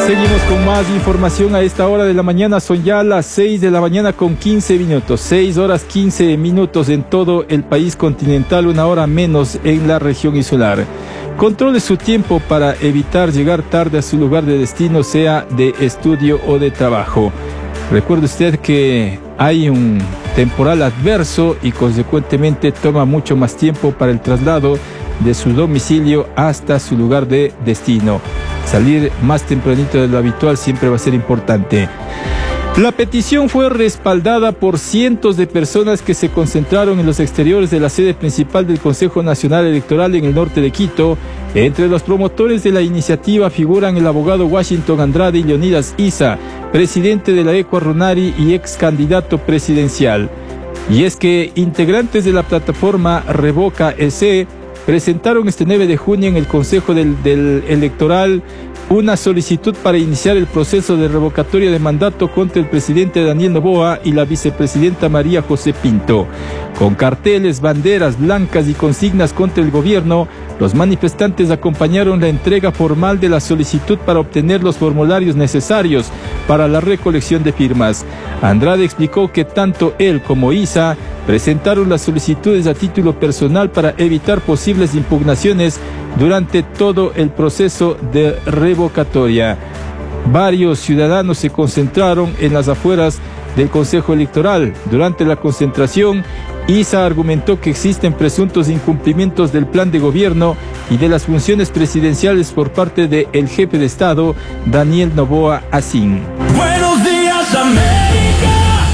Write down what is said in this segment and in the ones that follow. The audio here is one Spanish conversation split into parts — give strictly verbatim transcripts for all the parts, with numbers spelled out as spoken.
Seguimos con más información a esta hora de la mañana. Son ya las seis de la mañana con quince minutos. seis horas quince minutos en todo el país continental, una hora menos en la región insular. Controle su tiempo para evitar llegar tarde a su lugar de destino, sea de estudio o de trabajo. Recuerde usted que hay un temporal adverso y consecuentemente toma mucho más tiempo para el traslado de su domicilio hasta su lugar de destino. Salir más tempranito de lo habitual siempre va a ser importante. La petición fue respaldada por cientos de personas que se concentraron en los exteriores de la sede principal del Consejo Nacional Electoral en el norte de Quito. Entre los promotores de la iniciativa figuran el abogado Washington Andrade y Leonidas Issa, presidente de la Ecua Runari y ex candidato presidencial. Y es que integrantes de la plataforma Revoca E C presentaron este nueve de junio en el Consejo del, del Electoral una solicitud para iniciar el proceso de revocatoria de mandato contra el presidente Daniel Noboa y la vicepresidenta María José Pinto. Con carteles, banderas blancas y consignas contra el gobierno, los manifestantes acompañaron la entrega formal de la solicitud para obtener los formularios necesarios para la recolección de firmas. Andrade explicó que tanto él como Issa presentaron las solicitudes a título personal para evitar posibles impugnaciones durante todo el proceso de revocatoria. Varios ciudadanos se concentraron en las afueras del Consejo Electoral. Durante la concentración, Issa argumentó que existen presuntos incumplimientos del plan de gobierno y de las funciones presidenciales por parte del jefe de Estado, Daniel Noboa Asín. Buenos días, América.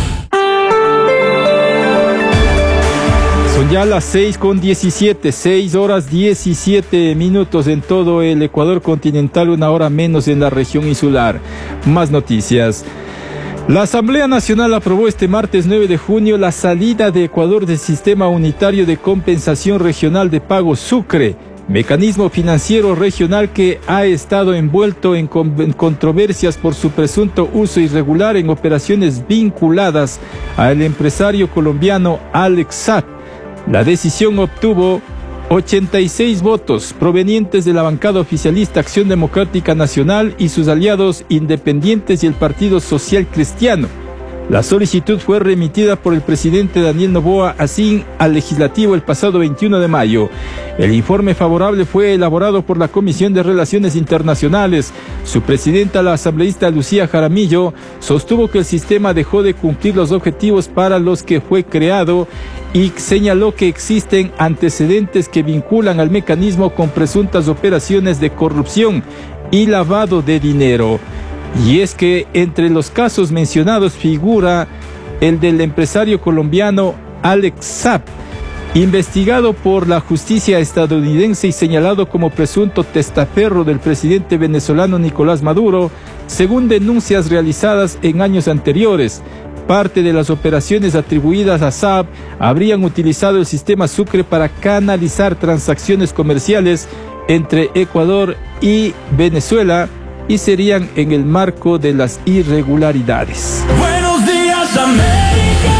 Son ya las seis con diecisiete, seis horas diecisiete minutos en todo el Ecuador continental, una hora menos en la región insular. Más noticias. La Asamblea Nacional aprobó este martes nueve de junio la salida de Ecuador del Sistema Unitario de Compensación Regional de Pago Sucre, mecanismo financiero regional que ha estado envuelto en, con en controversias por su presunto uso irregular en operaciones vinculadas al empresario colombiano Alex Saab. La decisión obtuvo ochenta y seis votos provenientes de la bancada oficialista Acción Democrática Nacional y sus aliados independientes y el Partido Social Cristiano. La solicitud fue remitida por el presidente Daniel Noboa Asín al legislativo el pasado veintiuno de mayo. El informe favorable fue elaborado por la Comisión de Relaciones Internacionales. Su presidenta, la asambleísta Lucía Jaramillo, sostuvo que el sistema dejó de cumplir los objetivos para los que fue creado y señaló que existen antecedentes que vinculan al mecanismo con presuntas operaciones de corrupción y lavado de dinero. Y es que entre los casos mencionados figura el del empresario colombiano Alex Saab, investigado por la justicia estadounidense y señalado como presunto testaferro del presidente venezolano Nicolás Maduro, según denuncias realizadas en años anteriores. Parte de las operaciones atribuidas a Saab habrían utilizado el sistema Sucre para canalizar transacciones comerciales entre Ecuador y Venezuela y serían en el marco de las irregularidades. Buenos días, América.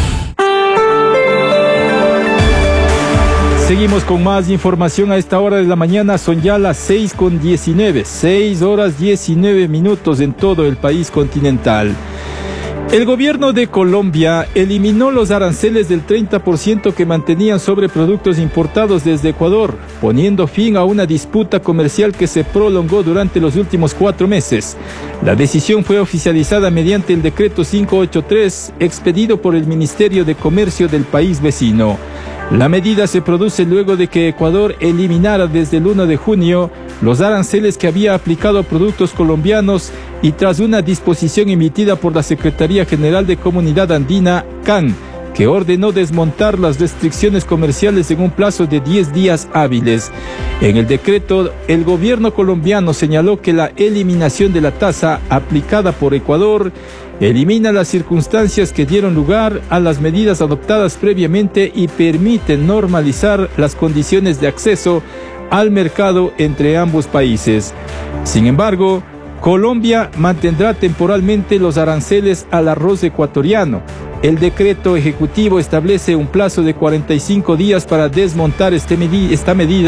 Seguimos con más información a esta hora de la mañana. Son ya las seis con diecinueve, seis horas diecinueve minutos en todo el país continental. El gobierno de Colombia eliminó los aranceles del treinta por ciento que mantenían sobre productos importados desde Ecuador, poniendo fin a una disputa comercial que se prolongó durante los últimos cuatro meses. La decisión fue oficializada mediante el decreto quinientos ochenta y tres, expedido por el Ministerio de Comercio del país vecino. La medida se produce luego de que Ecuador eliminara desde el uno de junio los aranceles que había aplicado a productos colombianos y tras una disposición emitida por la Secretaría General de Comunidad Andina, C A N, que ordenó desmontar las restricciones comerciales en un plazo de diez días hábiles. En el decreto, el gobierno colombiano señaló que la eliminación de la tasa aplicada por Ecuador elimina las circunstancias que dieron lugar a las medidas adoptadas previamente y permite normalizar las condiciones de acceso al mercado entre ambos países. Sin embargo, Colombia mantendrá temporalmente los aranceles al arroz ecuatoriano. El decreto ejecutivo establece un plazo de cuarenta y cinco días para desmontar este medi- esta medida